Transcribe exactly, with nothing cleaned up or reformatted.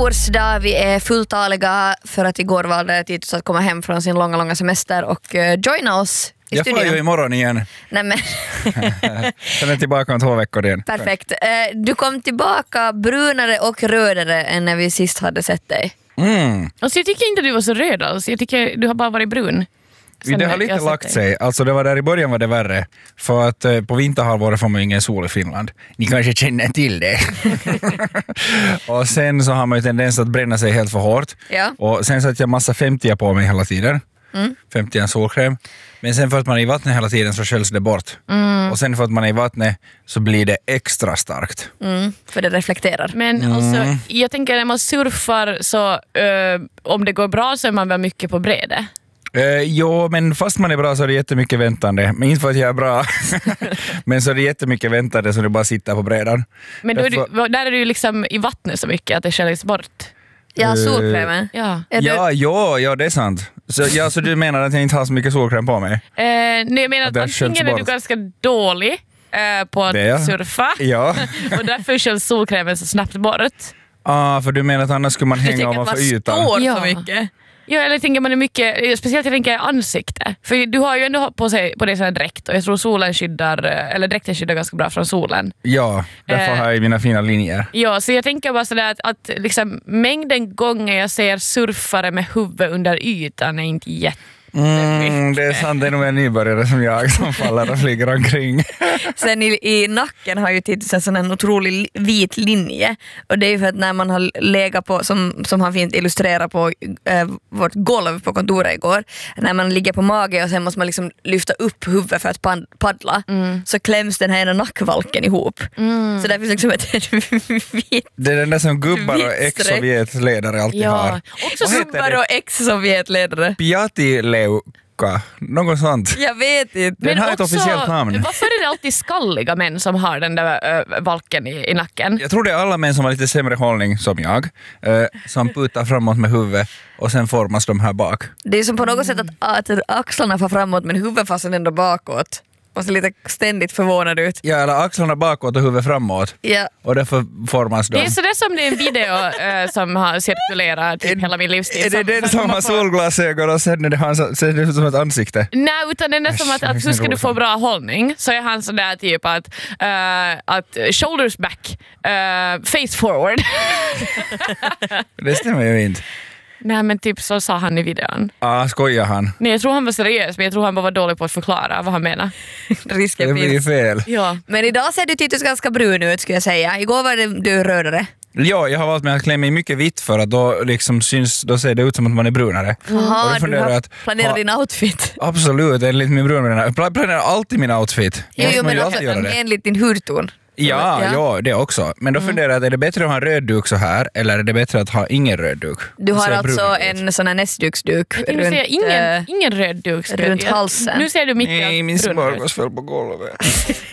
torsdag, vi är fulltaliga för att igår valde Titus att komma hem från sin långa, långa semester och uh, joina oss i jag studion. får ju imorgon igen. Nej, men Sen är tillbaka om två veckor igen. perfekt. Uh, du kom tillbaka brunare och rödare än när vi sist hade sett dig. Mm. Alltså jag tycker inte du var så röd alls. Jag tycker du har bara varit brun. Sen Det har lite lagt sig. Alltså det var där i början var det värre. För att eh, på vinterhalvåret får man ingen sol i Finland. Ni kanske känner till det. Och sen så har man ju tendens att bränna sig helt för hårt. Ja. Och sen satt jag massa femtio på mig hela tiden. Mm. femtio en solkräm. Men sen för att man är i vattnet hela tiden så sköljs det bort. Mm. Och sen för att man är i vattnet så blir det extra starkt. Mm, för det reflekterar. Men Mm. alltså, jag tänker när man surfar så uh, om det går bra så är man väl mycket på bräde. Uh, jo, men fast man är bra så är det jättemycket väntande. Men inte för att jag är bra. Men så är det jättemycket väntande så du bara sitter på brädan. Men då är Därför... du, där är du liksom i vattnet så mycket att det sköljs bort. Ja, solkrämen. Ja. Är du- Ja, ja, ja, det är sant. Så, ja, så du menar att jag inte har så mycket solkräm på mig? Uh, nej, jag menar Att att det antingen sköljs är du bort. ganska dålig uh, på att Det är jag. surfa Ja. och därför sköljs solkrämen så snabbt bort. Ah, för du menar att annars skulle man Du hänga tänker att ovanför man ytan? står Ja. så mycket. Ja, eller tänker man är mycket, speciellt jag tänker ansikte. För du har ju ändå på sig på dig sån här dräkt och jag tror solen skyddar, eller dräkten skyddar ganska bra från solen. Ja, därför Eh. har jag mina fina linjer. Ja, så jag tänker bara sådär att, att liksom, mängden gånger jag ser surfare med huvudet under ytan är inte jätte. Mm, det är sant, det är nog en nybörjare som jag som faller och flyger omkring. Sen i, i nacken har ju Titus en sån här otrolig li- vit linje och det är ju för att när man har legat på, som, som han fint illustrerar på äh, vårt golv på kontoret igår, när man ligger på mage och sen måste man liksom lyfta upp huvudet för att pad- paddla Mm. så kläms den här ena nackvalken ihop. Mm. Så det finns liksom ett, ett vitt Det är den där som gubbar och Vitt streck. ex-Sovjetledare alltid Ja, har. också Vad heter gubbar det? och ex-sovjetledare. Piatileuka, något sånt. Jag vet inte. Den har ett officiellt namn. Varför är det alltid skalliga män som har den där äh, valken i, i nacken? Jag tror det är alla män som har lite sämre hållning som jag, eh, som putar framåt med huvudet och sen formas de här bak. Det är som på något sätt att, att axlarna får framåt men huvudet fast ändå bakåt. Man ser lite ständigt förvånad ut. Ja, eller axlarna bakåt och huvudet framåt. Ja. Och därför formas de. Det är sådär som det är en video äh, som har cirkulerat typ Är- hela min livstid. Är det den som har får- solglasögon och sen är det han, ser det ut som ett ansikte? Nej, utan den är som att, att hur ska du få bra hållning så är han sådär typ att, uh, att shoulders back, uh, face forward. Det stämmer ju inte. Nej, men typ så sa han i videon. Ah, skojar han? Nej, jag tror han var seriös men jag tror han bara var dålig på att förklara vad han menar. Risken Det blir finns. fel. Ja. Men idag ser du Titus ganska brun ut skulle jag säga. Igår var det, du rödare. Ja, jag har valt mig att klä mig mycket vitt för att då, liksom syns, då ser det ut som att man är brunare. Och Jaha, då du funderar jag har att- planerat ha- din outfit. Absolut, enligt min brunare. Jag planerar alltid min outfit. Jo, Måste jo, man men ju också alltid göra det. enligt din hudton. Ja, Ja. ja, det också. Men då funderar jag att är det bättre att ha en röd duk så här eller är det bättre att ha ingen röd duk? Du Det har ser alltså brunare ut. en sån här näsduksduk Jag tänkte runt... säga, ingen, eh, ingen röd duk. runt Jag- halsen. Nu ser du mitt i Nej, allt min brunare ut. smörgås föll på golvet.